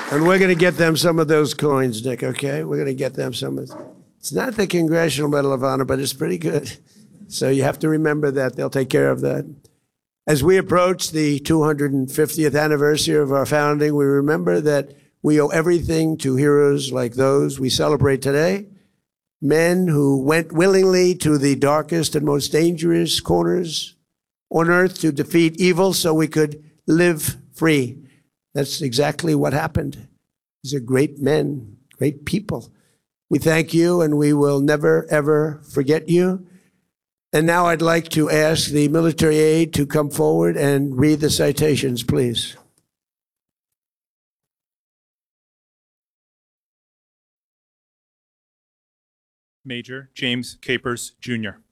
And we're going to get them some of those coins, Nick, okay? We're going to get them some of. It's not the Congressional Medal of Honor, but it's pretty good. So you have to remember that. They'll take care of that. As we approach the 250th anniversary of our founding, we remember that we owe everything to heroes like those we celebrate today, men who went willingly to the darkest and most dangerous corners on earth to defeat evil so we could live free. That's exactly what happened. These are great men, great people. We thank you, and we will never, ever forget you. And now I'd like to ask the military aide to come forward and read the citations, please. Major James Capers, Jr.